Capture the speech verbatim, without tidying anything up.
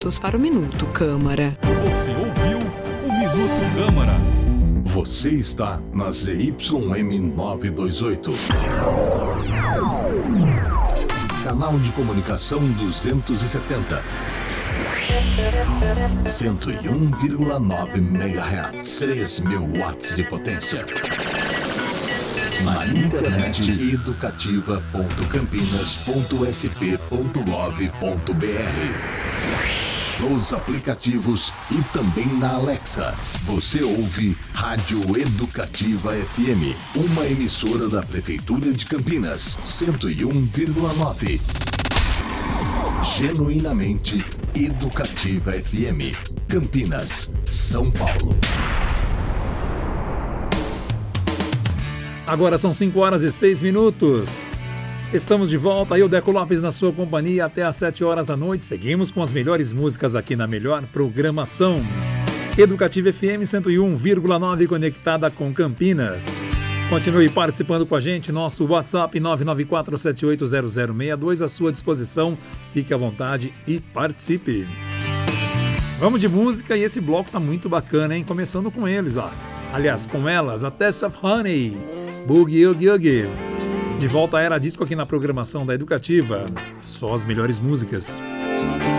Para o Minuto Câmara. Você ouviu o Minuto Câmara. Você está na Z Y M novecentos e vinte e oito. Canal de comunicação duzentos e setenta. cento e um vírgula nove megahertz. três mil watts de potência. Na internet educativa ponto campinas ponto s p ponto gov ponto b r. Nos aplicativos e também na Alexa. Você ouve Rádio Educativa F M, uma emissora da Prefeitura de Campinas, cento e um vírgula nove. Genuinamente Educativa F M, Campinas, São Paulo. Agora são cinco horas e seis minutos. Estamos de volta, eu, Deco Lopes, na sua companhia até às sete horas da noite. Seguimos com as melhores músicas aqui na melhor programação. Educativa F M cento e um vírgula nove, conectada com Campinas. Continue participando com a gente, nosso WhatsApp nove nove quatro sete oito zero zero seis dois à sua disposição. Fique à vontade e participe. Vamos de música e esse bloco tá muito bacana, hein? Começando com eles, ó. Aliás, com elas, a Test of Honey, Boogie Oogie Oogie. De volta à Era Disco aqui na programação da Educativa. Só as melhores músicas.